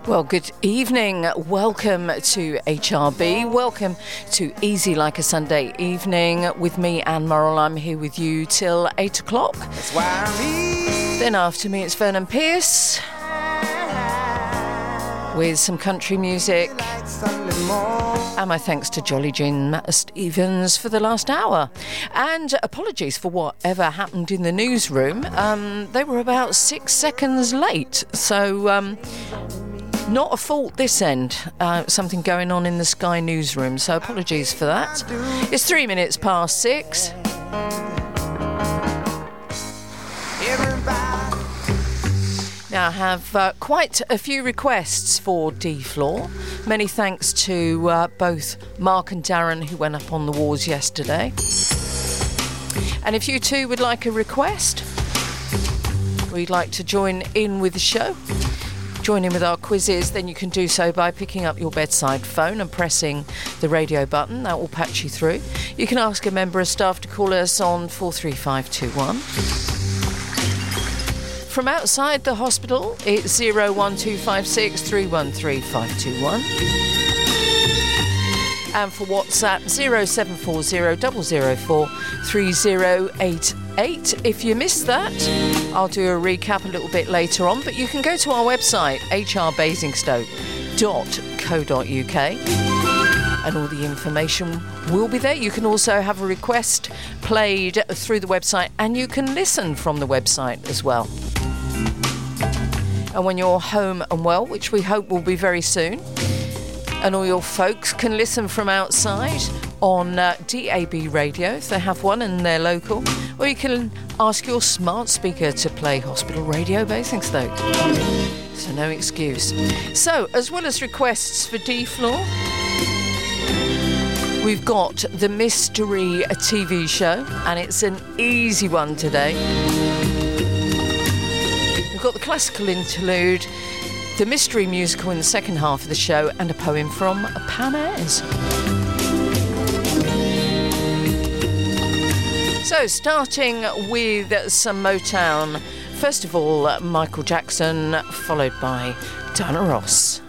Well, good evening. Welcome to HRB. Welcome to Easy Like a Sunday Evening with me, Anne Morrill. I'm here with you till 8 o'clock. Then after me, it's Vernon Pierce with some country music. And my thanks to Jolly Jane Stevens for the last hour. And apologies for whatever happened in the newsroom. They were about 6 seconds late. So not a fault this end. Something going on in the Sky newsroom. So apologies for that. It's 3 minutes past 6. Now, I have quite a few requests for D-Floor. Many thanks to both Mark and Darren who went up on the walls yesterday. And if you too would like a request, or you'd like to join in with the show, join in with our quizzes, then you can do so by picking up your bedside phone and pressing the radio button. That will patch you through. You can ask a member of staff to call us on 43521. From outside the hospital, it's 01256 313 521. And for WhatsApp, 0740 004 3088. If you missed that, I'll do a recap a little bit later on, but you can go to our website, hrbasingstoke.co.uk, and all the information will be there. You can also have a request played through the website, and you can listen from the website as well. And when you're home and well, which we hope will be very soon, and all your folks can listen from outside on DAB radio if they have one and they're local, or you can ask your smart speaker to play Hospital Radio Basingstoke. So no excuse. So, as well as requests for D-Floor, we've got the Mystery TV show, and it's an easy one today. We've got the classical interlude, the mystery musical in the second half of the show, and a poem from Pam Ayres. So, starting with some Motown. First of all, Michael Jackson, followed by Diana Ross.